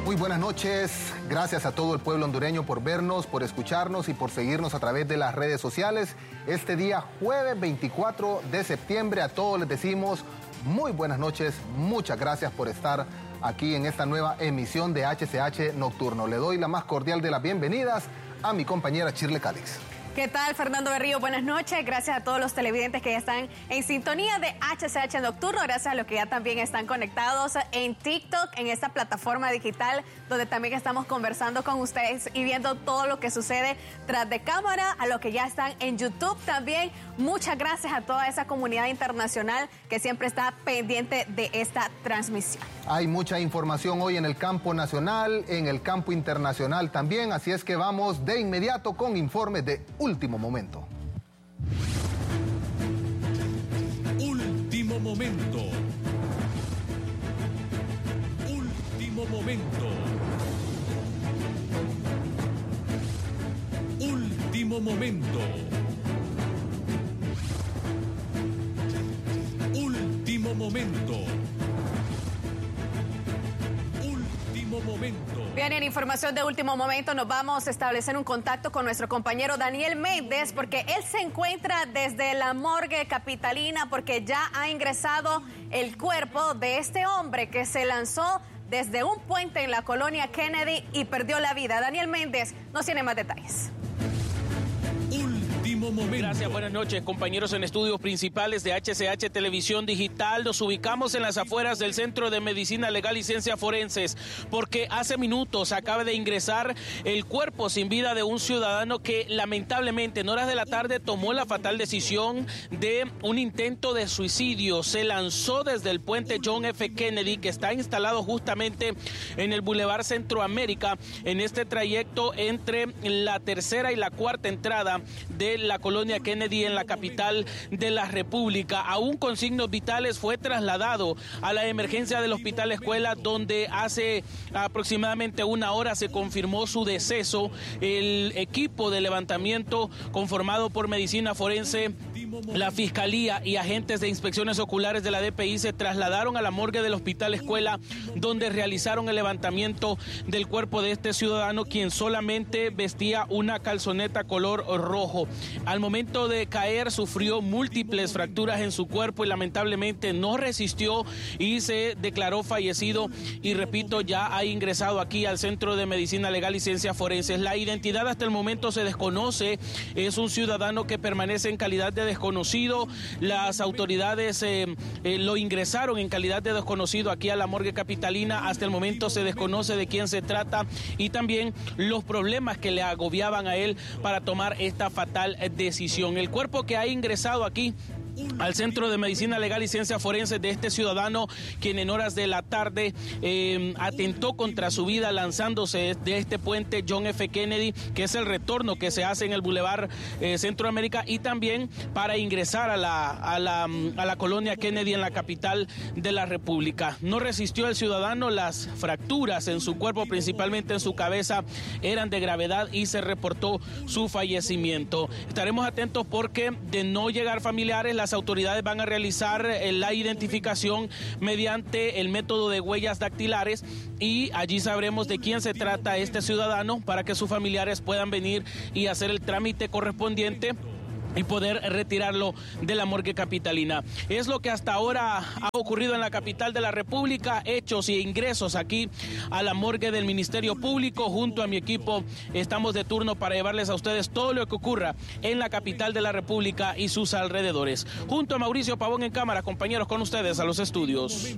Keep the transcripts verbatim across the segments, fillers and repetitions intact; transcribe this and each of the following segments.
Muy buenas noches, gracias a todo el pueblo hondureño por vernos, por escucharnos y por seguirnos a través de las redes sociales. Este día jueves veinticuatro de septiembre a todos les decimos muy buenas noches, muchas gracias por estar aquí en esta nueva emisión de H C H Nocturno. Le doy la más cordial de las bienvenidas a mi compañera Shirley Calix. ¿Qué tal, Fernando Berrío? Buenas noches. Gracias a todos los televidentes que ya están en sintonía de H C H Nocturno. Gracias a los que ya también están conectados en TikTok, en esta plataforma digital, donde también estamos conversando con ustedes y viendo todo lo que sucede tras de cámara. A los que ya están en YouTube también, muchas gracias a toda esa comunidad internacional que siempre está pendiente de esta transmisión. Hay mucha información hoy en el campo nacional, en el campo internacional también, así es que vamos de inmediato con informes de último momento. Último momento. Último momento. Último momento. Último momento. Último momento. Bien, en información de último momento nos vamos a establecer un contacto con nuestro compañero Daniel Méndez, porque él se encuentra desde la morgue capitalina porque ya ha ingresado el cuerpo de este hombre que se lanzó desde un puente en la colonia Kennedy y perdió la vida. Daniel Méndez nos tiene más detalles. Último momento. Gracias, buenas noches, compañeros en estudios principales de H C H Televisión Digital. Nos ubicamos en las afueras del Centro de Medicina Legal y Ciencias Forenses, porque hace minutos acaba de ingresar el cuerpo sin vida de un ciudadano que lamentablemente en horas de la tarde tomó la fatal decisión de un intento de suicidio. Se lanzó desde el puente John F. Kennedy, que está instalado justamente en el Boulevard Centroamérica, en este trayecto entre la tercera y la cuarta entrada de la colonia Kennedy en la capital de la República. Aún con signos vitales, fue trasladado a la emergencia del Hospital Escuela, donde hace aproximadamente una hora se confirmó su deceso. El equipo de levantamiento conformado por Medicina Forense, la Fiscalía y agentes de inspecciones oculares de la D P I se trasladaron a la morgue del Hospital Escuela, donde realizaron el levantamiento del cuerpo de este ciudadano, quien solamente vestía una calzoneta color rojo. Al momento de caer sufrió múltiples fracturas en su cuerpo y lamentablemente no resistió y se declaró fallecido, y repito, ya ha ingresado aquí al Centro de Medicina Legal y Ciencias Forenses. La identidad hasta el momento se desconoce, es un ciudadano que permanece en calidad de desconocido. Las autoridades eh, eh, lo ingresaron en calidad de desconocido aquí a la morgue capitalina. Hasta el momento se desconoce de quién se trata y también los problemas que le agobiaban a él para tomar esta fatal decisión. El cuerpo que ha ingresado aquí al Centro de Medicina Legal y Ciencias Forenses de este ciudadano, quien en horas de la tarde eh, atentó contra su vida lanzándose de este puente John F. Kennedy, que es el retorno que se hace en el Boulevard eh, Centroamérica, y también para ingresar a la, a, la, a la colonia Kennedy en la capital de la República. No resistió el ciudadano, las fracturas en su cuerpo, principalmente en su cabeza, eran de gravedad y se reportó su fallecimiento. Estaremos atentos porque, de no llegar familiares, las autoridades van a realizar la identificación mediante el método de huellas dactilares y allí sabremos de quién se trata este ciudadano para que sus familiares puedan venir y hacer el trámite correspondiente y poder retirarlo de la morgue capitalina. Es lo que hasta ahora ha ocurrido en la capital de la República, hechos y ingresos aquí a la morgue del Ministerio Público. Junto a mi equipo estamos de turno para llevarles a ustedes todo lo que ocurra en la capital de la República y sus alrededores. Junto a Mauricio Pavón en cámara, compañeros, con ustedes a los estudios.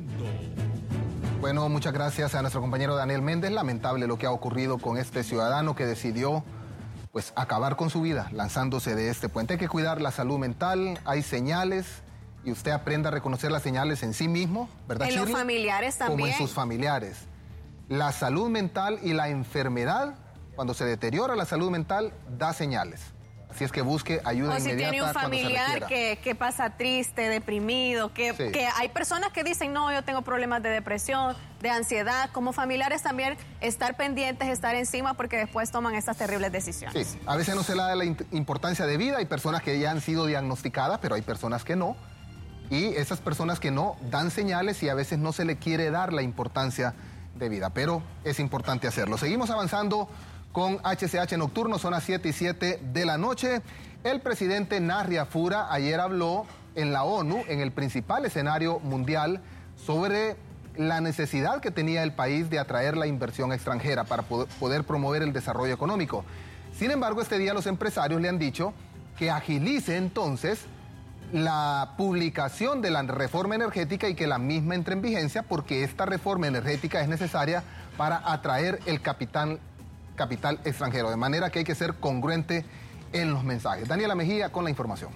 Bueno, muchas gracias a nuestro compañero Daniel Méndez. Lamentable lo que ha ocurrido con este ciudadano que decidió pues acabar con su vida lanzándose de este puente. Hay que cuidar la salud mental, hay señales y usted aprenda a reconocer las señales en sí mismo, ¿verdad, En Shirley? los familiares también. Como en sus familiares. La salud mental y la enfermedad, cuando se deteriora la salud mental, da señales. Así es que busque ayuda o si inmediata. Tiene un familiar se que, que pasa triste, deprimido, que, sí. que hay personas que dicen, no, yo tengo problemas de depresión, de ansiedad. Como familiares también estar pendientes, estar encima, porque después toman estas terribles decisiones. Sí, a veces no se le da la importancia de vida. Hay personas que ya han sido diagnosticadas, pero hay personas que no. Y esas personas que no dan señales y a veces no se le quiere dar la importancia de vida, pero es importante hacerlo. Seguimos avanzando con H C H Nocturno, son las siete y siete de la noche. El presidente Narria Fura ayer habló en la ONU, en el principal escenario mundial, sobre la necesidad que tenía el país de atraer la inversión extranjera para poder promover el desarrollo económico. Sin embargo, este día los empresarios le han dicho que agilice entonces la publicación de la reforma energética y que la misma entre en vigencia, porque esta reforma energética es necesaria para atraer el capital, capital extranjero, de manera que hay que ser congruente en los mensajes. Daniela Mejía con la información.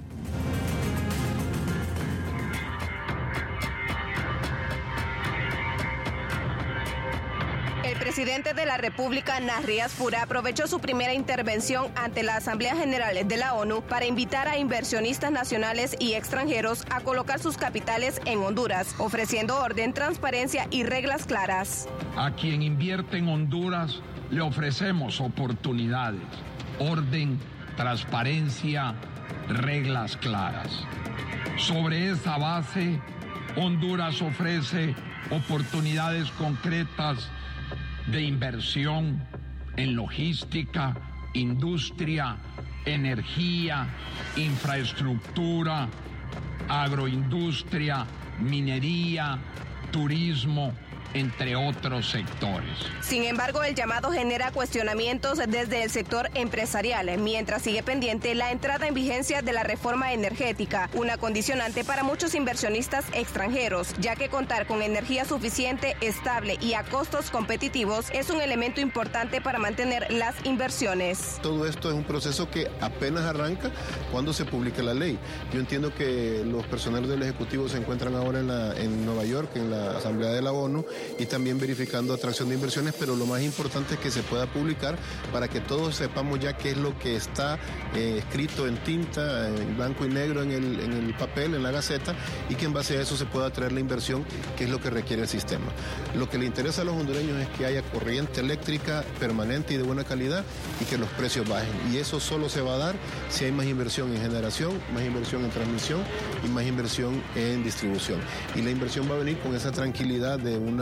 El presidente de la República, Narria Fura, aprovechó su primera intervención ante la Asamblea General de la ONU para invitar a inversionistas nacionales y extranjeros a colocar sus capitales en Honduras, ofreciendo orden, transparencia y reglas claras. A quien invierte en Honduras le ofrecemos oportunidades, orden, transparencia, reglas claras. Sobre esa base, Honduras ofrece oportunidades concretas de inversión en logística, industria, energía, infraestructura, agroindustria, minería, turismo, entre otros sectores. Sin embargo, el llamado genera cuestionamientos desde el sector empresarial, mientras sigue pendiente la entrada en vigencia de la reforma energética, una condicionante para muchos inversionistas extranjeros, ya que contar con energía suficiente, estable y a costos competitivos es un elemento importante para mantener las inversiones. Todo esto es un proceso que apenas arranca cuando se publique la ley. Yo entiendo que los personeros del Ejecutivo se encuentran ahora en, la, en Nueva York, en la Asamblea de la ONU, y también verificando atracción de inversiones, pero lo más importante es que se pueda publicar para que todos sepamos ya qué es lo que está eh, escrito en tinta, en blanco y negro en el, en el papel, en la Gaceta, y que en base a eso se pueda atraer la inversión, que es lo que requiere el sistema. Lo que le interesa a los hondureños es que haya corriente eléctrica permanente y de buena calidad y que los precios bajen, y eso solo se va a dar si hay más inversión en generación, más inversión en transmisión y más inversión en distribución. Y la inversión va a venir con esa tranquilidad de un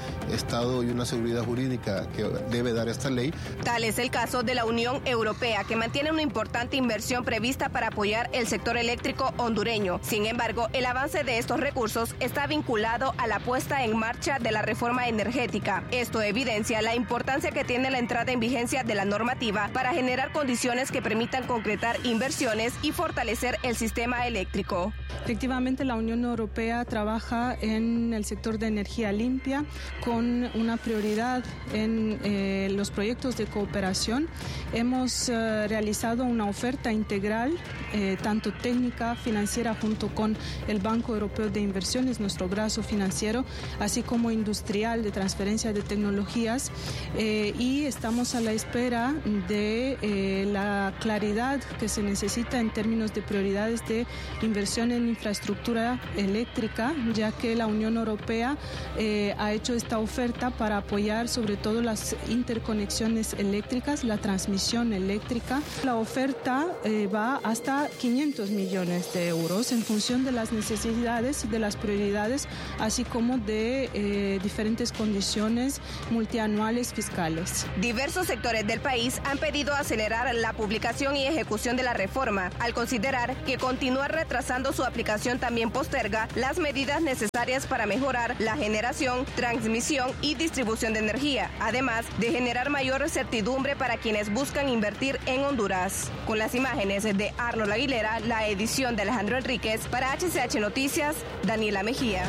Estado y una seguridad jurídica que debe dar esta ley. Tal es el caso de la Unión Europea, que mantiene una importante inversión prevista para apoyar el sector eléctrico hondureño. Sin embargo, el avance de estos recursos está vinculado a la puesta en marcha de la reforma energética. Esto evidencia la importancia que tiene la entrada en vigencia de la normativa para generar condiciones que permitan concretar inversiones y fortalecer el sistema eléctrico. Efectivamente, la Unión Europea trabaja en el sector de energía limpia con una prioridad en eh, los proyectos de cooperación. Hemos eh, realizado una oferta integral, eh, tanto técnica, financiera, junto con el Banco Europeo de Inversiones, nuestro brazo financiero, así como industrial de transferencia de tecnologías, eh, y estamos a la espera de eh, la claridad que se necesita en términos de prioridades de inversión en infraestructura eléctrica, ya que la Unión Europea eh, ha hecho esta oferta para apoyar sobre todo las interconexiones eléctricas, la transmisión eléctrica. La oferta eh, va hasta quinientos millones de euros en función de las necesidades y de las prioridades, así como de eh, diferentes condiciones multianuales fiscales. Diversos sectores del país han pedido acelerar la publicación y ejecución de la reforma, al considerar que continuar retrasando su aplicación también posterga las medidas necesarias para mejorar la generación, transmisión y distribución de energía, además de generar mayor certidumbre para quienes buscan invertir en Honduras. Con las imágenes de Arnold Aguilera, la edición de Alejandro Enríquez, para H C H Noticias, Daniela Mejía.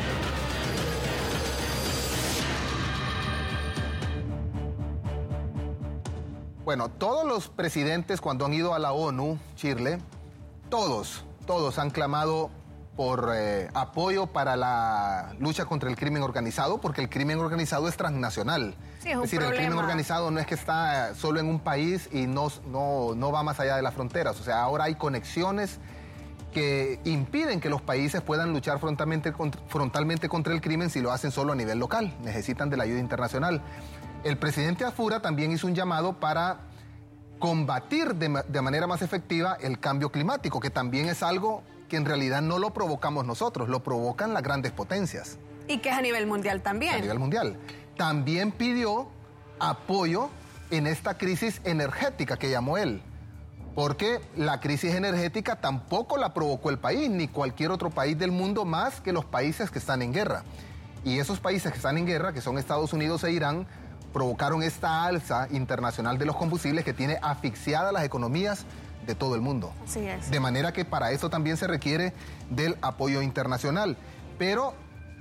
Bueno, todos los presidentes cuando han ido a la ONU, Chirle, todos, todos han clamado por eh, apoyo para la lucha contra el crimen organizado, porque el crimen organizado es transnacional. Sí, es, es decir, problema. el crimen organizado no es que está solo en un país y no, no, no va más allá de las fronteras. O sea, ahora hay conexiones que impiden que los países puedan luchar frontalmente, frontalmente contra el crimen si lo hacen solo a nivel local. Necesitan de la ayuda internacional. El presidente Fura también hizo un llamado para combatir de, de manera más efectiva el cambio climático, que también es algo que en realidad no lo provocamos nosotros, lo provocan las grandes potencias. Y que es a nivel mundial también. A nivel mundial. también pidió apoyo en esta crisis energética que llamó él, porque la crisis energética tampoco la provocó el país, ni cualquier otro país del mundo más que los países que están en guerra. Y esos países que están en guerra, que son Estados Unidos e Irán, provocaron esta alza internacional de los combustibles que tiene asfixiadas las economías de todo el mundo. Así es. De manera que para eso también se requiere del apoyo internacional. Pero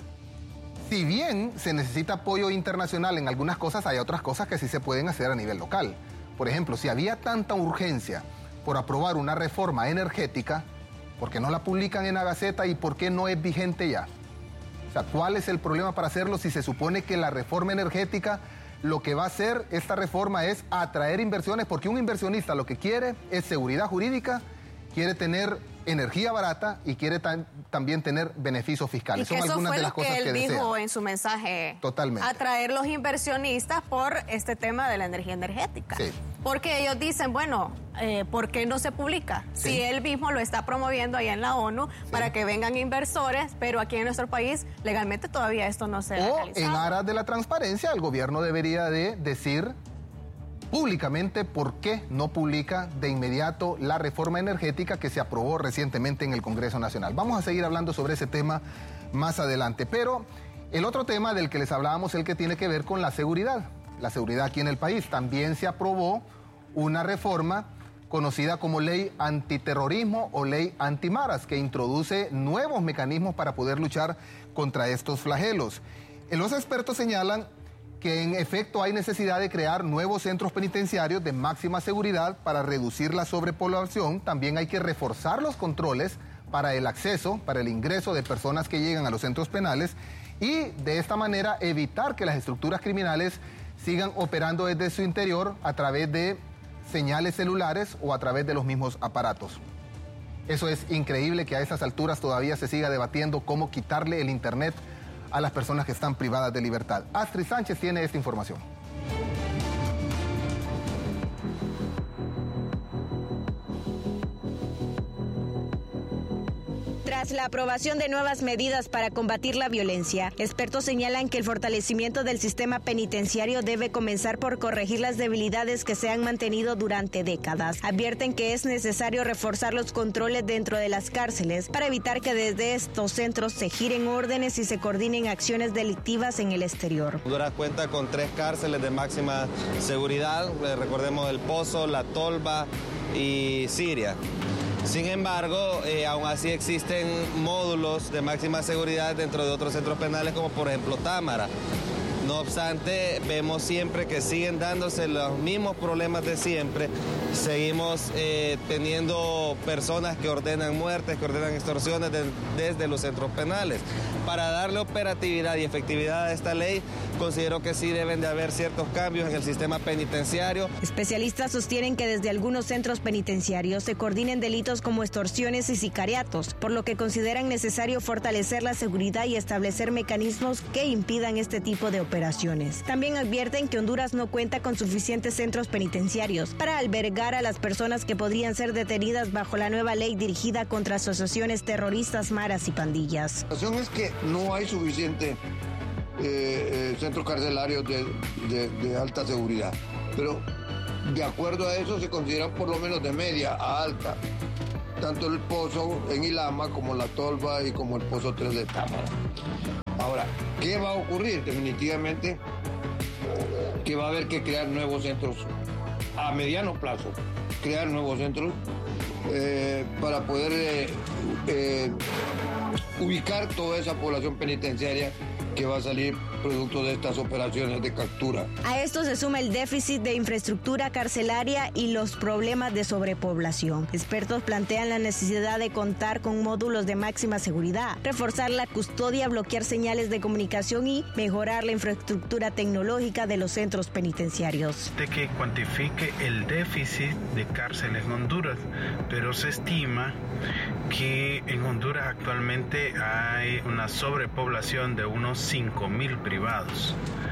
si bien se necesita apoyo internacional en algunas cosas, hay otras cosas que sí se pueden hacer a nivel local. Por ejemplo, si había tanta urgencia por aprobar una reforma energética, ¿por qué no la publican en la Gaceta y por qué no es vigente ya? O sea, ¿cuál es el problema para hacerlo si se supone que la reforma energética lo que va a hacer esta reforma es atraer inversiones? Porque un inversionista lo que quiere es seguridad jurídica, quiere tener energía barata y quiere tam también tener beneficios fiscales. Y que Son eso algunas fue de las lo cosas que él que dijo desea. en su mensaje. Totalmente. Atraer los inversionistas por este tema de la energía energética. Sí. Porque ellos dicen, bueno, eh, ¿por qué no se publica? Sí. Si él mismo lo está promoviendo allá en la ONU sí. para que vengan inversores, pero aquí en nuestro país legalmente todavía esto no se ha realizado. O en aras de la transparencia, el gobierno debería de decir públicamente por qué no publica de inmediato la reforma energética que se aprobó recientemente en el Congreso Nacional. Vamos a seguir hablando sobre ese tema más adelante, pero el otro tema del que les hablábamos es el que tiene que ver con la seguridad. La seguridad aquí en el país. También se aprobó una reforma conocida como Ley Antiterrorismo o Ley Antimaras, que introduce nuevos mecanismos para poder luchar contra estos flagelos. Los expertos señalan que en efecto hay necesidad de crear nuevos centros penitenciarios de máxima seguridad para reducir la sobrepoblación. También hay que reforzar los controles para el acceso, para el ingreso de personas que llegan a los centros penales y de esta manera evitar que las estructuras criminales sigan operando desde su interior a través de señales celulares o a través de los mismos aparatos. Eso es increíble que a esas alturas todavía se siga debatiendo cómo quitarle el internet a las personas que están privadas de libertad. Astrid Sánchez tiene esta información. Tras la aprobación de nuevas medidas para combatir la violencia, expertos señalan que el fortalecimiento del sistema penitenciario debe comenzar por corregir las debilidades que se han mantenido durante décadas. Advierten que es necesario reforzar los controles dentro de las cárceles para evitar que desde estos centros se giren órdenes y se coordinen acciones delictivas en el exterior. Honduras cuenta con tres cárceles de máxima seguridad, recordemos El Pozo, La Tolva y Siria. Sin embargo, eh, aún así existen módulos de máxima seguridad dentro de otros centros penales, como por ejemplo Támara. No obstante, vemos siempre que siguen dándose los mismos problemas de siempre. Seguimos eh, teniendo personas que ordenan muertes, que ordenan extorsiones de, desde los centros penales. Para darle operatividad y efectividad a esta ley, considero que sí deben de haber ciertos cambios en el sistema penitenciario. Especialistas sostienen que desde algunos centros penitenciarios se coordinen delitos como extorsiones y sicariatos, por lo que consideran necesario fortalecer la seguridad y establecer mecanismos que impidan este tipo de operaciones. También advierten que Honduras no cuenta con suficientes centros penitenciarios para albergar a las personas que podrían ser detenidas bajo la nueva ley dirigida contra asociaciones terroristas, maras y pandillas. La situación es que no hay suficiente eh, eh, centros carcelarios de, de, de alta seguridad, pero de acuerdo a eso se consideran por lo menos de media a alta, tanto el Pozo en Ilama como La Tolva y como el Pozo tres de Támara. Ahora, ¿qué va a ocurrir? Definitivamente que va a haber que crear nuevos centros a mediano plazo, crear nuevos centros eh, para poder eh, eh, ubicar toda esa población penitenciaria que va a salir producto de estas operaciones de captura. A esto se suma el déficit de infraestructura carcelaria y los problemas de sobrepoblación. Expertos plantean la necesidad de contar con módulos de máxima seguridad, reforzar la custodia, bloquear señales de comunicación y mejorar la infraestructura tecnológica de los centros penitenciarios. De que cuantifique el déficit de cárceles en Honduras, pero se estima que en Honduras actualmente hay una sobrepoblación de unos cinco mil privados.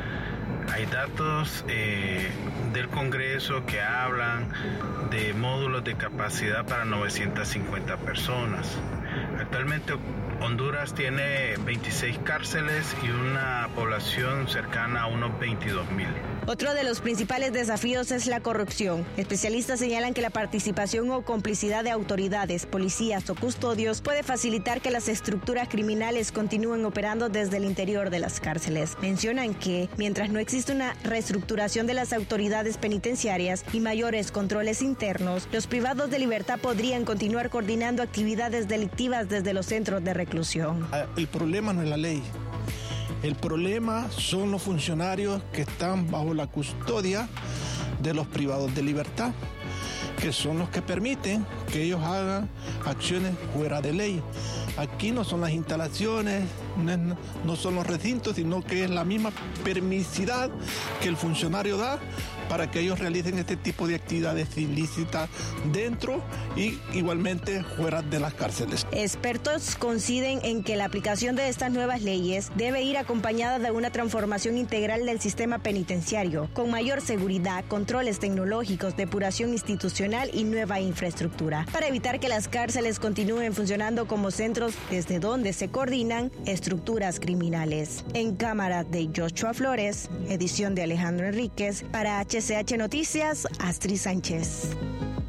Hay datos eh, del Congreso que hablan de módulos de capacidad para novecientas cincuenta personas. Actualmente Honduras tiene veintiséis cárceles y una población cercana a unos veintidós mil. Otro de los principales desafíos es la corrupción. Especialistas señalan que la participación o complicidad de autoridades, policías o custodios puede facilitar que las estructuras criminales continúen operando desde el interior de las cárceles. Mencionan que, mientras no existe una reestructuración de las autoridades penitenciarias y mayores controles internos, los privados de libertad podrían continuar coordinando actividades delictivas desde los centros de reclusión. El problema no es la ley. El problema son los funcionarios que están bajo la custodia de los privados de libertad, que son los que permiten que ellos hagan acciones fuera de ley. Aquí no son las instalaciones, no son los recintos, sino que es la misma permisidad que el funcionario da para que ellos realicen este tipo de actividades ilícitas dentro y igualmente fuera de las cárceles. Expertos coinciden en que la aplicación de estas nuevas leyes debe ir acompañada de una transformación integral del sistema penitenciario, con mayor seguridad, controles tecnológicos, depuración institucional y nueva infraestructura, para evitar que las cárceles continúen funcionando como centros desde donde se coordinan estructuras criminales. En cámara de Joshua Flores, edición de Alejandro Enríquez, para H C H Noticias, Astrid Sánchez.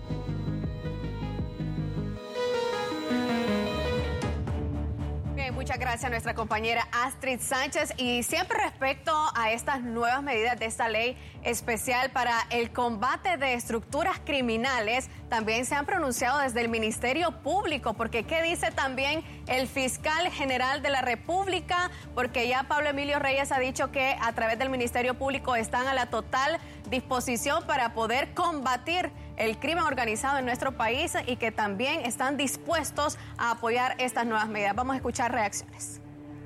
Muchas gracias a nuestra compañera Astrid Sánchez. Y siempre respecto a estas nuevas medidas de esta ley especial para el combate de estructuras criminales, también se han pronunciado desde el Ministerio Público, porque ¿qué dice también el fiscal general de la República? Porque ya Pablo Emilio Reyes ha dicho que a través del Ministerio Público están a la total disposición para poder combatir el crimen organizado en nuestro país y que también están dispuestos a apoyar estas nuevas medidas. Vamos a escuchar reacciones.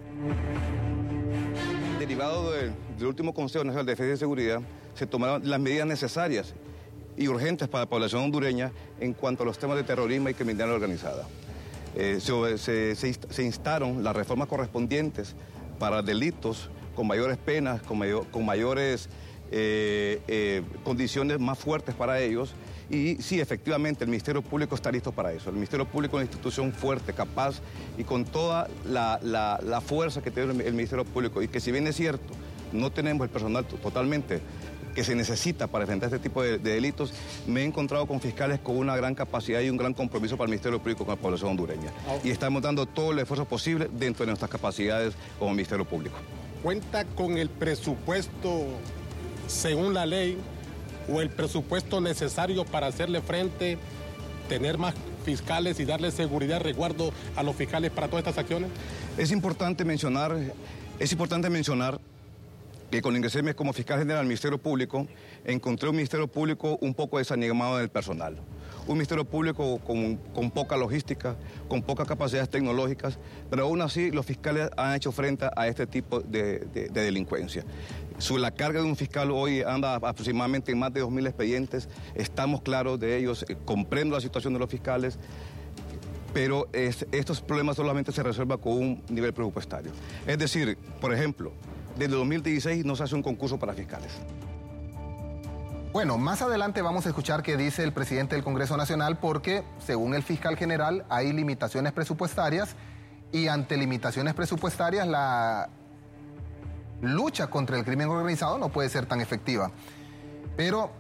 Derivado del, del último Consejo Nacional de Defensa y Seguridad, se tomaron las medidas necesarias y urgentes para la población hondureña en cuanto a los temas de terrorismo y criminalidad organizada. Eh, se, se, se, se instaron las reformas correspondientes para delitos con mayores penas, con, mayor, con mayores eh, eh, condiciones más fuertes para ellos. Y sí, efectivamente, el Ministerio Público está listo para eso. El Ministerio Público es una institución fuerte, capaz y con toda la, la, la fuerza que tiene el Ministerio Público. Y que si bien es cierto, no tenemos el personal totalmente que se necesita para enfrentar este tipo de, de delitos, me he encontrado con fiscales con una gran capacidad y un gran compromiso para el Ministerio Público con la población hondureña. Y estamos dando todo el esfuerzo posible dentro de nuestras capacidades como Ministerio Público. ¿Cuenta con el presupuesto según la ley o el presupuesto necesario para hacerle frente, tener más fiscales y darle seguridad y resguardo a los fiscales para todas estas acciones? Es importante mencionar, es importante mencionar que cuando ingresé como fiscal general al Ministerio Público, encontré un Ministerio Público un poco desanimado en el personal. Un Ministerio Público con, con poca logística, con pocas capacidades tecnológicas, pero aún así los fiscales han hecho frente a este tipo de, de, de delincuencia. Su, la carga de un fiscal hoy anda aproximadamente en más de dos mil expedientes, estamos claros de ellos, eh, comprendo la situación de los fiscales, pero es, estos problemas solamente se resuelven con un nivel presupuestario. Es decir, por ejemplo, desde dos mil dieciséis no se hace un concurso para fiscales. Bueno, más adelante vamos a escuchar qué dice el presidente del Congreso Nacional porque, según el fiscal general, hay limitaciones presupuestarias y ante limitaciones presupuestarias la lucha contra el crimen organizado no puede ser tan efectiva. Pero,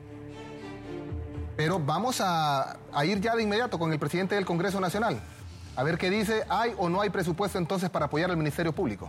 pero vamos a, a ir ya de inmediato con el presidente del Congreso Nacional. A ver qué dice, ¿hay o no hay presupuesto entonces para apoyar al Ministerio Público?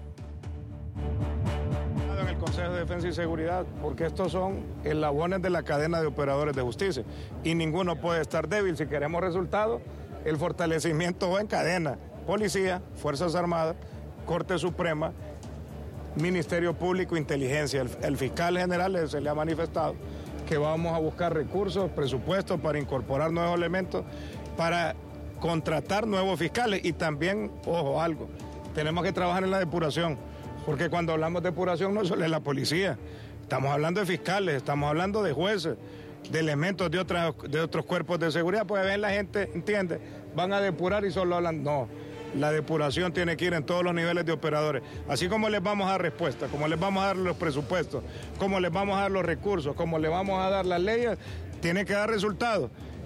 En el Consejo de Defensa y Seguridad, porque estos son eslabones de la cadena de operadores de justicia y ninguno puede estar débil. Si queremos resultados, el fortalecimiento va en cadena: Policía, Fuerzas Armadas, Corte Suprema, Ministerio Público, Inteligencia. El, el fiscal general se le ha manifestado que vamos a buscar recursos, presupuestos para incorporar nuevos elementos, para contratar nuevos fiscales y también, ojo, algo, tenemos que trabajar en la depuración, porque cuando hablamos de depuración no solo es la policía, estamos hablando de fiscales, estamos hablando de jueces, de elementos de, otras, de otros cuerpos de seguridad, pues ven la gente, entiende, van a depurar y solo hablan, no. La depuración tiene que ir en todos los niveles de operadores. Así como les vamos a dar respuesta, como les vamos a dar los presupuestos, como les vamos a dar los recursos, como les vamos a dar las leyes, tiene que dar resultados.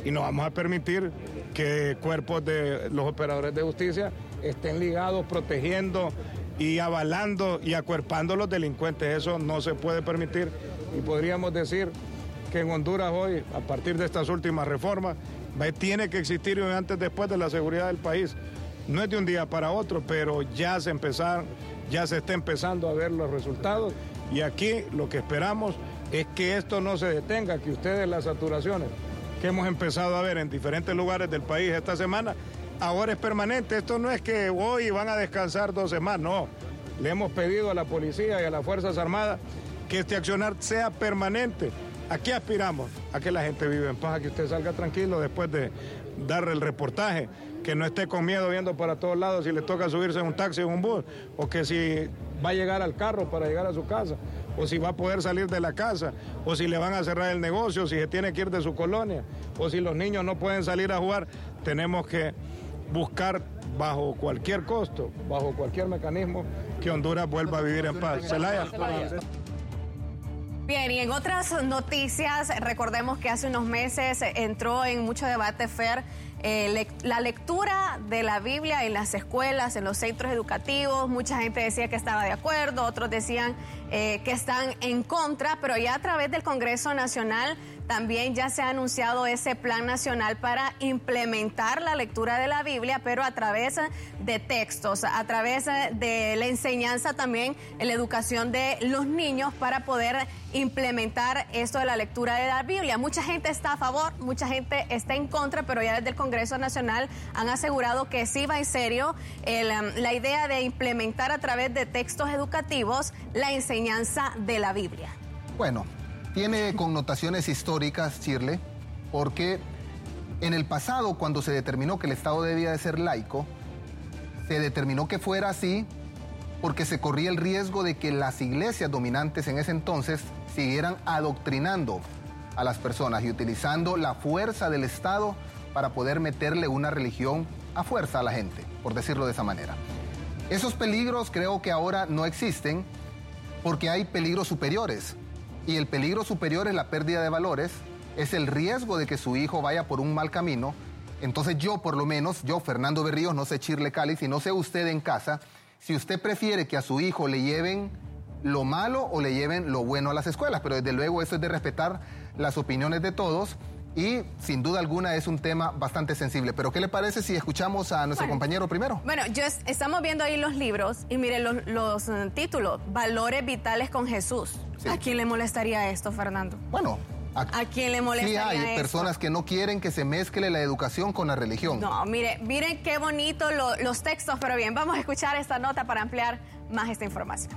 y no vamos a permitir que cuerpos de los operadores de justicia estén ligados, protegiendo y avalando y acuerpando a los delincuentes. Eso no se puede permitir y podríamos decir que en Honduras hoy, a partir de estas últimas reformas, tiene que existir un antes después de la seguridad del país. No es de un día para otro, pero ya se empezaron, ya se está empezando a ver los resultados y aquí lo que esperamos es que esto no se detenga, que ustedes las saturaciones que hemos empezado a ver en diferentes lugares del país esta semana, ahora es permanente. Esto no es que hoy van a descansar dos semanas, no. Le hemos pedido a la policía y a las Fuerzas Armadas que este accionar sea permanente. Aquí aspiramos a que la gente viva en paz, a que usted salga tranquilo después de dar el reportaje, que no esté con miedo viendo para todos lados si le toca subirse en un taxi o en un bus, o que si va a llegar al carro para llegar a su casa, o si va a poder salir de la casa, o si le van a cerrar el negocio, si se tiene que ir de su colonia, o si los niños no pueden salir a jugar. Tenemos que buscar bajo cualquier costo, bajo cualquier mecanismo, que Honduras vuelva a vivir en paz. Celaya. Bien, y en otras noticias, recordemos que hace unos meses entró en mucho debate, Fer, eh, le, la lectura de la Biblia en las escuelas, en los centros educativos. Mucha gente decía que estaba de acuerdo, otros decían eh, que están en contra, pero ya a través del Congreso Nacional también ya se ha anunciado ese plan nacional para implementar la lectura de la Biblia, pero a través de textos, a través de la enseñanza también en la educación de los niños para poder implementar esto de la lectura de la Biblia. Mucha gente está a favor, mucha gente está en contra, pero ya desde el Congreso Nacional han asegurado que sí va en serio el, la idea de implementar a través de textos educativos la enseñanza de la Biblia. Bueno, tiene connotaciones históricas, Shirley, porque en el pasado, cuando se determinó que el Estado debía de ser laico, se determinó que fuera así porque se corría el riesgo de que las iglesias dominantes en ese entonces siguieran adoctrinando a las personas y utilizando la fuerza del Estado para poder meterle una religión a fuerza a la gente, por decirlo de esa manera. Esos peligros creo que ahora no existen porque hay peligros superiores. Y el peligro superior es la pérdida de valores, es el riesgo de que su hijo vaya por un mal camino. Entonces yo, por lo menos, yo, Fernando Berríos, no sé Shirley Cáliz, y no sé usted en casa, si usted prefiere que a su hijo le lleven lo malo o le lleven lo bueno a las escuelas, pero desde luego eso es de respetar las opiniones de todos y sin duda alguna es un tema bastante sensible. Pero ¿qué le parece si escuchamos a nuestro bueno, compañero primero? Bueno, yo es, estamos viendo ahí los libros y miren los, los uh, títulos, Valores Vitales con Jesús. Sí. ¿A quién le molestaría esto, Fernando? Bueno, ¿a, ¿a quién le molestaría sí hay esto? Personas que no quieren que se mezcle la educación con la religión. No, mire, miren qué bonito lo, los textos, pero bien, vamos a escuchar esta nota para ampliar más esta información.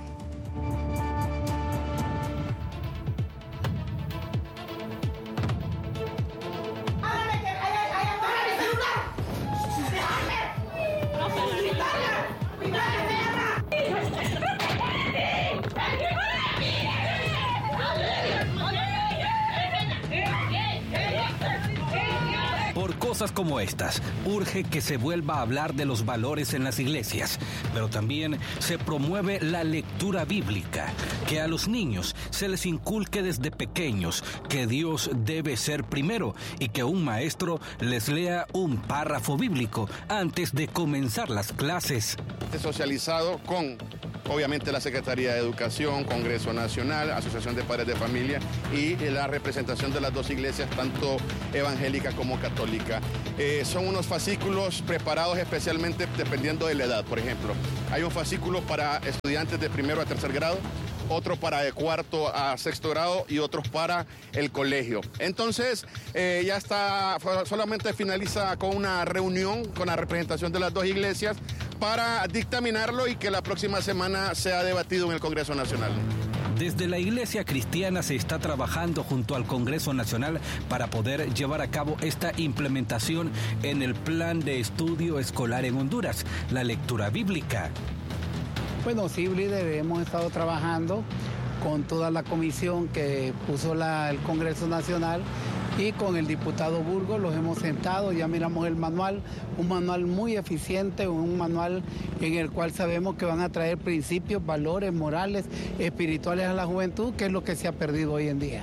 Por cosas como estas, urge que se vuelva a hablar de los valores en las iglesias, pero también se promueve la lectura bíblica, que a los niños se les inculque desde pequeños que Dios debe ser primero y que un maestro les lea un párrafo bíblico antes de comenzar las clases. Socializado con, obviamente, la Secretaría de Educación, Congreso Nacional, Asociación de Padres de Familia y la representación de las dos iglesias, tanto evangélica como católica. Eh, son unos fascículos preparados especialmente dependiendo de la edad. Por ejemplo, hay un fascículo para estudiantes de primero a tercer grado, otro para de cuarto a sexto grado y otros para el colegio. Entonces, eh, ya está, solamente finaliza con una reunión con la representación de las dos iglesias para dictaminarlo y que la próxima semana sea debatido en el Congreso Nacional. Desde la Iglesia Cristiana se está trabajando junto al Congreso Nacional para poder llevar a cabo esta implementación en el plan de estudio escolar en Honduras, la lectura bíblica. Bueno, sí, líder, hemos estado trabajando con toda la comisión que puso la, el Congreso Nacional y con el diputado Burgos los hemos sentado, ya miramos el manual, un manual muy eficiente, un manual en el cual sabemos que van a traer principios, valores morales, espirituales a la juventud, que es lo que se ha perdido hoy en día.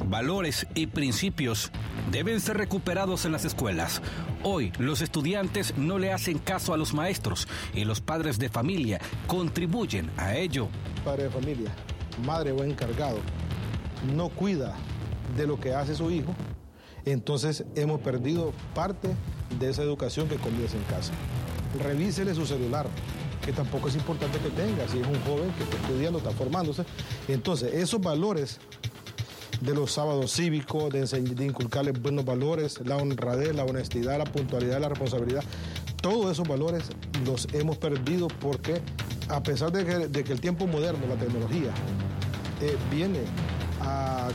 valores y principios deben ser recuperados en las escuelas. Hoy los estudiantes no le hacen caso a los maestros y los padres de familia contribuyen a ello. Padre de familia, madre o encargado, no cuida de lo que hace su hijo, entonces hemos perdido parte de esa educación que comienza en casa. Revísele su celular, que tampoco es importante que tenga, si es un joven que está estudiando, está formándose. Entonces, esos valores de los sábados cívicos, de, de inculcarles buenos valores, la honradez, la honestidad, la puntualidad, la responsabilidad, todos esos valores los hemos perdido porque a pesar de que, de que el tiempo moderno, la tecnología, eh, viene a,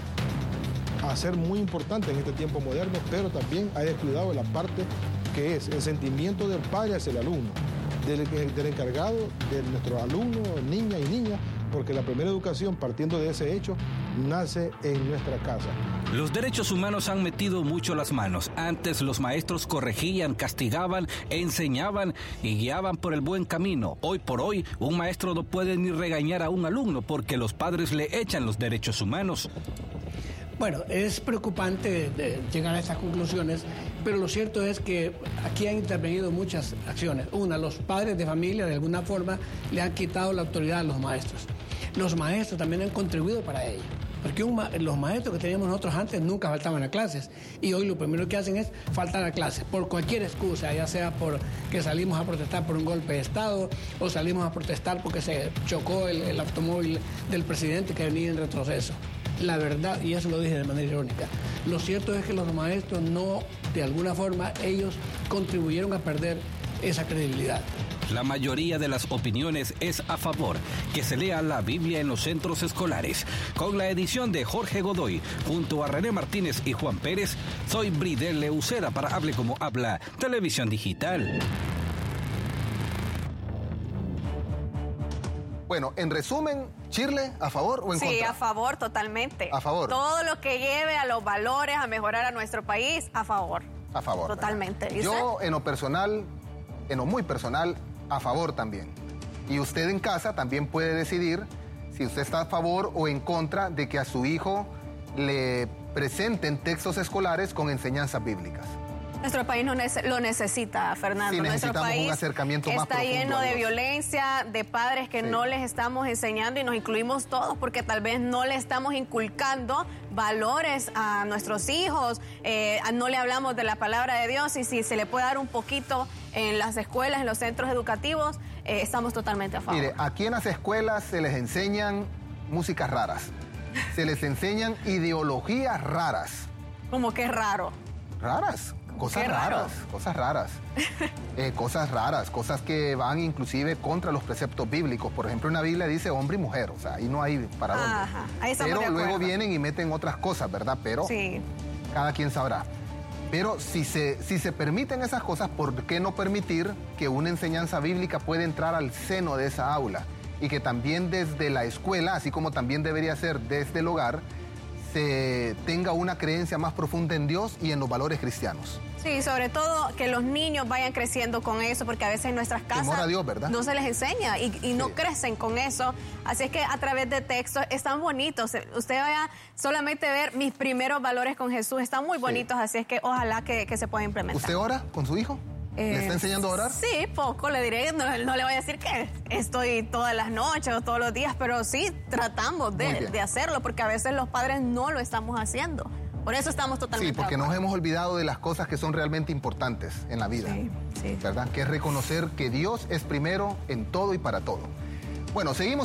a ser muy importante en este tiempo moderno, pero también ha descuidado la parte que es el sentimiento del padre hacia el alumno, del, del encargado, de nuestros alumnos, niñas y niñas, porque la primera educación, partiendo de ese hecho, nace en nuestra casa. Los derechos humanos han metido mucho las manos. Antes los maestros corregían, castigaban, enseñaban y guiaban por el buen camino. Hoy por hoy, un maestro no puede ni regañar a un alumno porque los padres le echan los derechos humanos. Bueno, es preocupante de llegar a estas conclusiones, pero lo cierto es que aquí han intervenido muchas acciones. Una, los padres de familia de alguna forma le han quitado la autoridad a los maestros. Los maestros también han contribuido para ello, porque un ma- los maestros que teníamos nosotros antes nunca faltaban a clases y hoy lo primero que hacen es faltar a clases por cualquier excusa, ya sea porque salimos a protestar por un golpe de Estado o salimos a protestar porque se chocó el, el automóvil del presidente que venía en retroceso. La verdad, y eso lo dije de manera irónica, lo cierto es que los maestros no, de alguna forma, ellos contribuyeron a perder esa credibilidad. La mayoría de las opiniones es a favor que se lea la Biblia en los centros escolares. Con la edición de Jorge Godoy, junto a René Martínez y Juan Pérez, soy Bridel Leuceda para Hable Como Habla, Televisión Digital. Bueno, en resumen, Shirley, ¿a favor o en sí, contra? Sí, a favor, totalmente. A favor. Todo lo que lleve a los valores, a mejorar a nuestro país, a favor. A favor. Totalmente. ¿Y Yo, usted? en lo personal, en lo muy personal, a favor también. Y usted en casa también puede decidir si usted está a favor o en contra de que a su hijo le presenten textos escolares con enseñanzas bíblicas. Nuestro país no nece- lo necesita, Fernando. Sí, Nuestro necesitamos país un acercamiento más está profundo lleno a de Dios. violencia, de padres que Sí. no les estamos enseñando y nos incluimos todos porque tal vez no le estamos inculcando valores a nuestros hijos, eh, no le hablamos de la palabra de Dios y si se le puede dar un poquito en las escuelas, en los centros educativos, eh, estamos totalmente a favor. Mire, aquí en las escuelas se les enseñan músicas raras, se les enseñan ideologías raras. Como que raro. Raras, cosas Qué raro. raras, cosas raras. Eh, cosas raras, cosas que van inclusive contra los preceptos bíblicos. Por ejemplo, en la Biblia dice hombre y mujer, o sea, ahí no hay para dónde. Ajá, ahí estamos Pero de acuerdo. luego vienen y meten otras cosas, ¿verdad? Pero Sí. cada quien sabrá. Pero si se, si se permiten esas cosas, ¿por qué no permitir que una enseñanza bíblica pueda entrar al seno de esa aula? Y que también desde la escuela, así como también debería ser desde el hogar, se tenga una creencia más profunda en Dios y en los valores cristianos. Sí, sobre todo que los niños vayan creciendo con eso, porque a veces en nuestras casas Temor a Dios, ¿verdad? no se les enseña y, y no Sí. crecen con eso. Así es que a través de textos están bonitos. Usted vaya solamente a ver mis primeros valores con Jesús, están muy bonitos, así es que ojalá que, que se pueda implementar. ¿Usted ora con su hijo? ¿Le está Eh, enseñando a orar? Sí, poco, le diré, no, no le voy a decir que estoy todas las noches o todos los días, pero sí tratamos Muy de, bien. de hacerlo, porque a veces los padres no lo estamos haciendo. Por eso estamos totalmente Sí, porque de nos acuerdo. hemos olvidado de las cosas que son realmente importantes en la vida. Sí, sí. ¿Verdad? Que es reconocer que Dios es primero en todo y para todo. Bueno, seguimos.